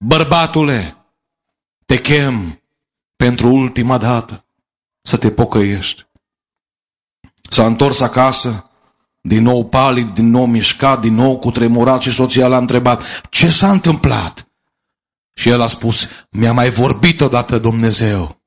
bărbatule, te chem pentru ultima dată să te pocăiești. S-a întors acasă, din nou palid, din nou mișcat, din nou cutremurat și soția l-a întrebat, ce s-a întâmplat? Și el a spus, mi-a mai vorbit odată Dumnezeu.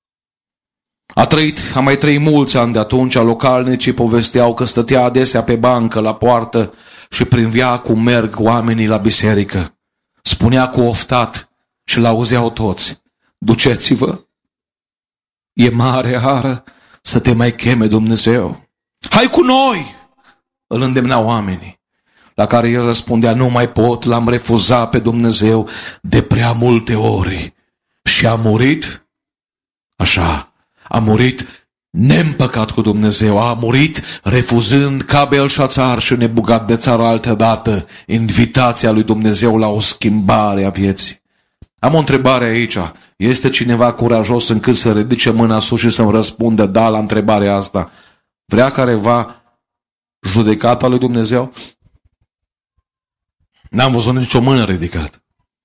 A mai trăit mulți ani de atunci, localnicii povesteau că stătea adesea pe bancă la poartă și privea cum merg oamenii la biserică. Spunea cu oftat și l-auzeau toți, duceți-vă, e mare hară să te mai cheme Dumnezeu. Hai cu noi, îl îndemnau oamenii. La care el răspundea, nu mai pot, l-am refuzat pe Dumnezeu de prea multe ori. Și a murit, așa, a murit neîmpăcat cu Dumnezeu, a murit refuzând ca Belșațar și nebugat de țară altădată invitația lui Dumnezeu la o schimbare a vieții. Am o întrebare aici. Este cineva curajos încât să ridice mâna sus și să-mi răspundă da la întrebarea asta? Vrea careva judecata lui Dumnezeu? N-am văzut nicio mână ridicată.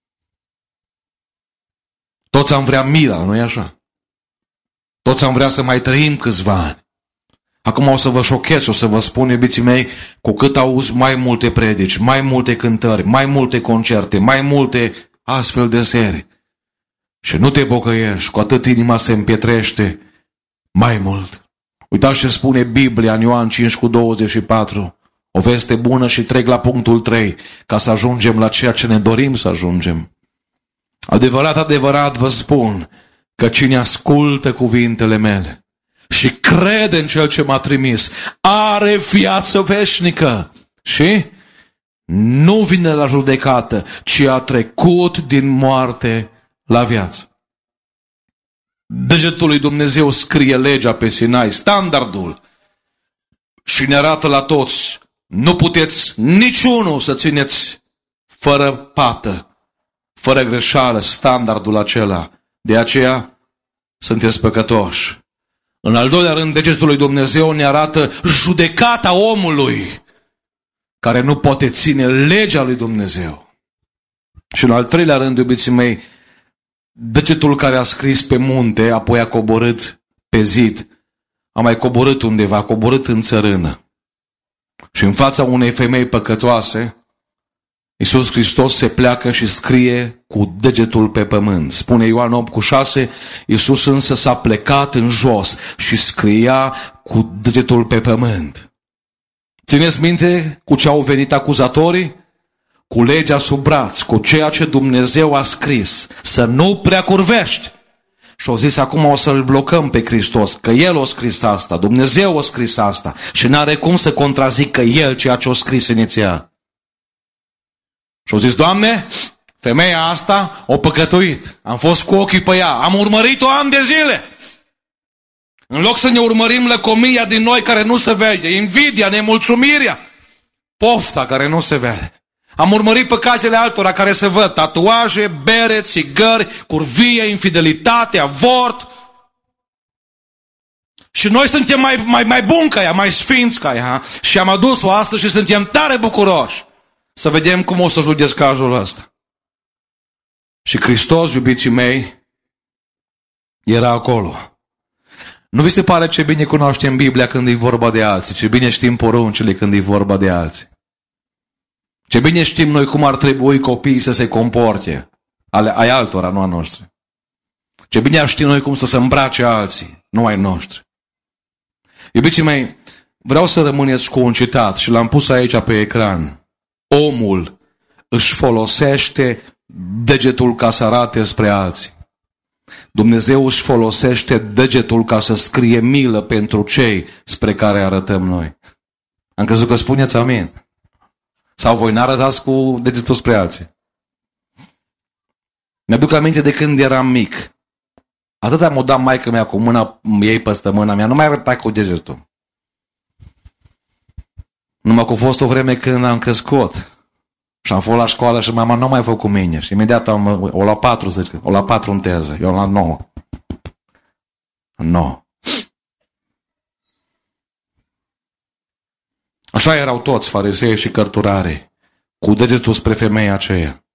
Toți am vrea mila, nu-i așa? Toți am vrea să mai trăim câțiva ani. Acum o să vă șochez, o să vă spun, iubiții mei, cu cât auzi mai multe predici, mai multe cântări, mai multe concerte, mai multe astfel de serii și nu te pocăiești, cu atât inima se împietrește mai mult. Uitați ce spune Biblia în Ioan 5:24. O veste bună și trec la punctul 3, ca să ajungem la ceea ce ne dorim să ajungem. Adevărat, adevărat vă spun că cine ascultă cuvintele mele și crede în Cel ce m-a trimis, are viață veșnică și nu vine la judecată, ci a trecut din moarte la viață. Degetul lui Dumnezeu scrie legea pe Sinai, standardul, și ne arată la toți, nu puteți niciunul să țineți fără pată, fără greșeală, standardul acela. De aceea sunteți păcătoși. În al doilea rând, degetul lui Dumnezeu ne arată judecata omului care nu poate ține legea lui Dumnezeu. Și în al treilea rând, iubiții mei, degetul care a scris pe munte, apoi a coborât pe zid, a mai coborât undeva, a coborât în țărână. Și în fața unei femei păcătoase, Iisus Hristos se pleacă și scrie cu degetul pe pământ. Spune Ioan 8:6, Iisus însă s-a plecat în jos și scria cu degetul pe pământ. Țineți minte cu ce au venit acuzatorii? Cu legea sub braț, cu ceea ce Dumnezeu a scris, să nu prea curvești. Și au zis, acum o să-L blocăm pe Hristos, că El a scris asta, Dumnezeu a scris asta și n-are cum să contrazică El ceea ce a scris inițial. Și au zis, Doamne, femeia asta a păcătuit, am fost cu ochii pe ea, am urmărit-o ani de zile. În loc să ne urmărim lăcomia din noi care nu se vede, invidia, nemulțumirea, pofta care nu se vede. Am urmărit păcatele altora care se văd, tatuaje, bere, țigări, curvie, infidelitate, avort. Și noi suntem mai buni ca ea, mai sfinți ca ea. Și am adus-o astăzi și suntem tare bucuroși să vedem cum o să judeci cazul ăsta. Și Hristos, iubiții mei, era acolo. Nu vi se pare ce bine cunoaștem Biblia când e vorba de alții, ce bine știm poruncile când e vorba de alții. Ce bine știm noi cum ar trebui copiii să se comporte, ai altora, nu a noștri. Ce bine știm noi cum să se îmbrace alții, nu ai noștri. Iubiții mei, vreau să rămâneți cu un citat și l-am pus aici pe ecran. Omul își folosește degetul ca să arate spre alții. Dumnezeu își folosește degetul ca să scrie milă pentru cei spre care arătăm noi. Am crezut că spuneți amin. Sau voi n-arătați cu degetul spre alții. Mi-aduc aminte de când eram mic. Atâta m-o dat maică mea cu mâna ei peste mâna mea, nu mai arăta cu degetul. Numai că a fost o vreme când am crescut. Și am fost la școală și mama nu mai făcut cu mine. Și imediat o la 4, zice, o la 4 în teză, eu la 9. 9. Așa erau toți farisei și cărturarii, cu degetul spre femeia aceea.